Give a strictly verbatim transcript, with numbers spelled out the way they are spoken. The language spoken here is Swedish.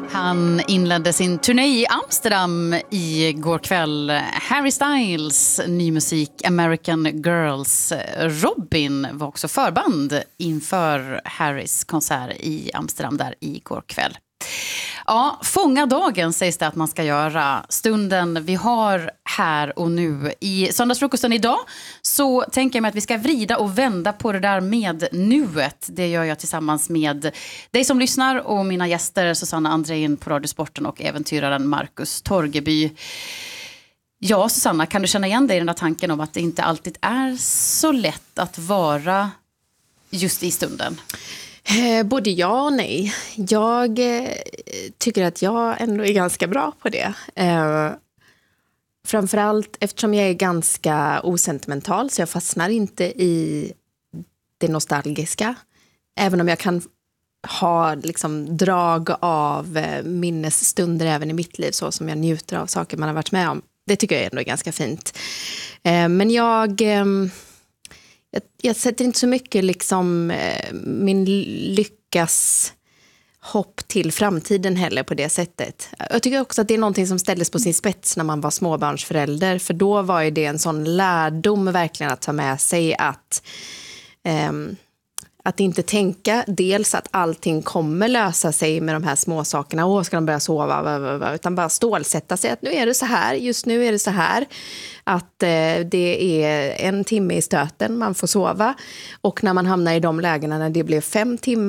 Han inledde sin turné i Amsterdam igår kväll. Harry Styles, ny musik, American Girls. Robin var också förband inför Harrys konsert i Amsterdam där igår kväll. Ja, fånga dagen sägs det att man ska göra. Stunden vi har här och nu. I söndagsfrukosten idag så tänker jag mig att vi ska vrida och vända på det där med nuet. Det gör jag tillsammans med dig som lyssnar och mina gäster Susanna Andrén på Radiosporten och äventyraren Marcus Torgeby. Ja, Susanna, kan du känna igen dig i den där tanken om att det inte alltid är så lätt att vara just i stunden? Eh, både ja och nej. Jag eh, tycker att jag ändå är ganska bra på det. Eh, framförallt eftersom jag är ganska osentimental så jag fastnar inte i det nostalgiska. Även om jag kan ha liksom drag av eh, minnesstunder även i mitt liv så som jag njuter av saker man har varit med om. Det tycker jag ändå är ganska fint. Eh, men jag... Eh, Jag, jag sätter inte så mycket liksom eh, min lyckas hopp till framtiden heller på det sättet. Jag tycker också att det är någonting som ställdes på sin spets när man var småbarnsförälder. För då var ju det en sån lärdom verkligen att ta med sig att... Eh, Att inte tänka dels att allting kommer lösa sig med de här små sakerna. Åh, ska de börja sova? Utan bara stålsätta sig att nu är det så här. Just nu är det så här. Att eh, det är en timme i stöten man får sova. Och när man hamnar i de lägena när det blir fem timmar.